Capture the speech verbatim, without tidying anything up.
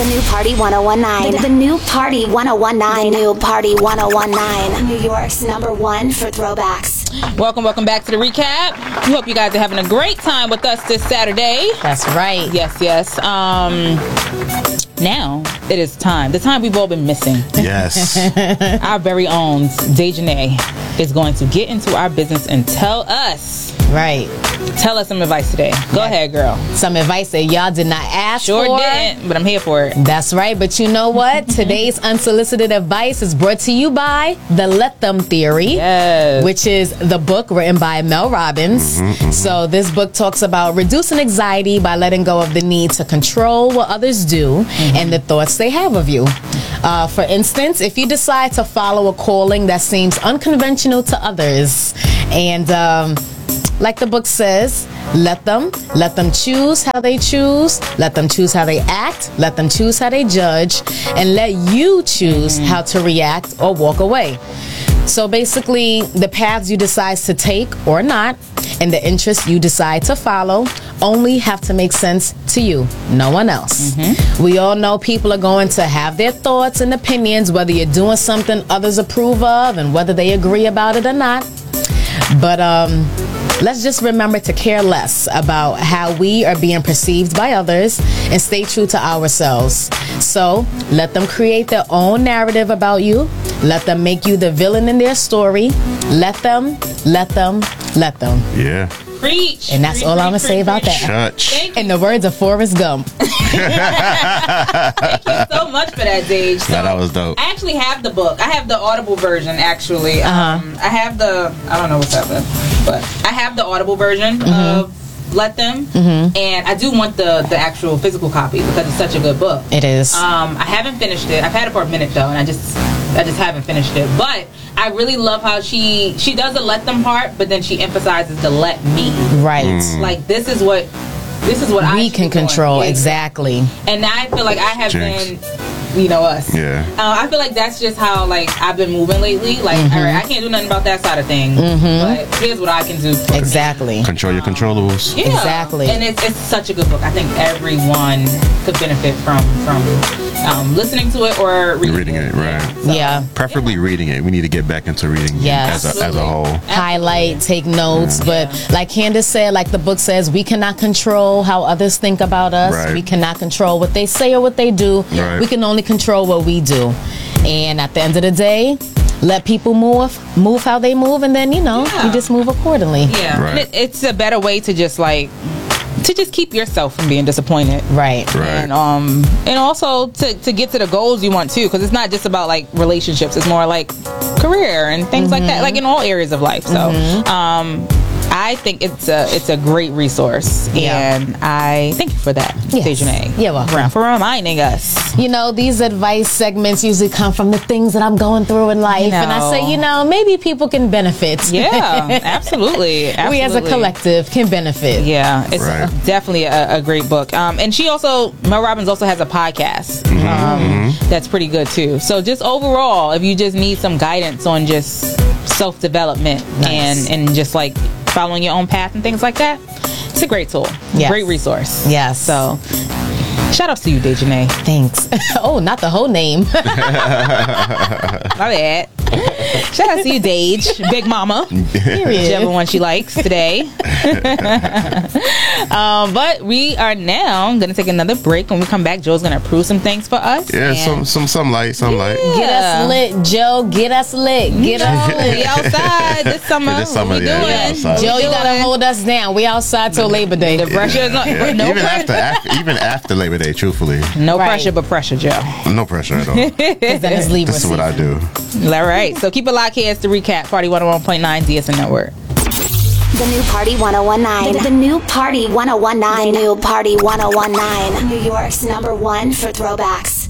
The new Party one oh one nine. The, the new Party one oh one nine. The new Party one oh one nine. New York's number one for throwbacks. Welcome, welcome back to the recap. We hope you guys are having a great time with us this Saturday. That's right. Yes, yes. Um, now it is time. The time we've all been missing. Yes. Our very own Dejanay is going to get into our business and tell us. Right. Tell us some advice today. Go yeah. ahead, girl. Some advice that y'all did not ask sure for. Sure didn't, but I'm here for it. That's right. But you know what? Today's unsolicited advice is brought to you by The Let Them Theory, yes. which is the book written by Mel Robbins. Mm-hmm, mm-hmm. So this book talks about reducing anxiety by letting go of the need to control what others do mm-hmm. and the thoughts they have of you. Uh, for instance, if you decide to follow a calling that seems unconventional to others and... Um, Like the book says, let them, let them choose how they choose, let them choose how they act, let them choose how they judge, and let you choose mm-hmm. how to react or walk away. So basically, the paths you decide to take or not, and the interests you decide to follow, only have to make sense to you, no one else. Mm-hmm. We all know people are going to have their thoughts and opinions, whether you're doing something others approve of and whether they agree about it or not. But, um... let's just remember to care less about how we are being perceived by others and stay true to ourselves. So let them create their own narrative about you. Let them make you the villain in their story. Let them, let them, let them. Yeah. Preach. And that's preach, all preach, I'm going to say about that. Church. In the words of Forrest Gump. Thank you so much for that, Dage. So yeah, that was dope. I actually have the book. I have the Audible version, actually. Uh-huh. Um, I have the, I don't know what's happening, but I have the Audible version mm-hmm. of Let Them, mm-hmm. and I do want the, the actual physical copy because it's such a good book. It is. Um, I haven't finished it. I've had it for a minute, though, and I just I just haven't finished it. But I really love how she, she does the let them part, but then she emphasizes the let me. Right. Mm. Like, this is what... This is what we I can control. Yeah. Exactly. And I feel like I have Jinx. been, you know, us. Yeah. Uh, I feel like that's just how like I've been moving lately. Like, mm-hmm. all right, I can't do nothing about that side of things, mm-hmm. but here's what I can do. Exactly. Control your controllables. Yeah. Exactly. And it's it's such a good book. I think everyone could benefit from from um, listening to it or reading, reading it. Right. So, yeah. Preferably yeah. reading it. We need to get back into reading yes. as a, as a whole. Absolutely. Highlight, take notes, yeah. but yeah. like Candace said, like the book says, we cannot control how others think about us. Right. We cannot control what they say or what they do. Right. We can only control what we do. And at the end of the day, let people move, move how they move, and then, you know, yeah. you just move accordingly. Yeah. Right. And it, it's a better way to just like to just keep yourself from being disappointed. Right. Right. And um and also to, to get to the goals you want too, because it's not just about like relationships, it's more like career and things mm-hmm. like that, like in all areas of life. So mm-hmm. um I think it's a it's a great resource, yeah. and I thank you for that, yes. Dejanay. You're welcome. For reminding us. You know, these advice segments usually come from the things that I'm going through in life, You know. and I say, you know, maybe people can benefit. Yeah, absolutely. absolutely. We as a collective can benefit. Yeah, it's Right. definitely a, a great book. Um, and she also, Mel Robbins also has a podcast Mm-hmm. um, that's pretty good too. So just overall, if you just need some guidance on just self-development Nice. and, and just like following your own path and things like that, it's a great tool. Yes. Great resource. Yes. So shout outs to you, Dejanay. Thanks. Oh, not the whole name. My bad. Shout out to you, Dage, Big Mama, whichever one she likes today. um, but we are now going to take another break. When we come back, Joe's going to approve some things for us. Yeah, some some some light, some light. Get us lit, Joe. Get us lit. Get us lit. We outside this summer. Yeah, this summer, we yeah, doing? yeah, outside. Joe, you doing? gotta hold us down. We outside till Labor Day. The pressure is not. Yeah. No even pressure. after, after even after Labor Day, truthfully, No Right. pressure, but pressure, Joe. no pressure at all. Because then it's Libra This is what I do. All right. So keep it locked here. It's the recap. Party one oh one point nine D S N Network. The new Party one oh one nine. The, the new Party one oh one nine. The new Party one oh one nine. New York's number one for throwbacks.